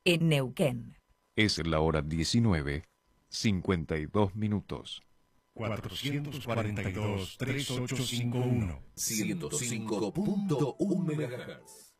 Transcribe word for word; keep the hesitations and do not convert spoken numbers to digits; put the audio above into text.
en Neuquén. Es la hora diecinueve, cincuenta y dos minutos. cuatrocientos cuarenta y dos, treinta y ocho cincuenta y uno. ciento cinco punto uno megahertz.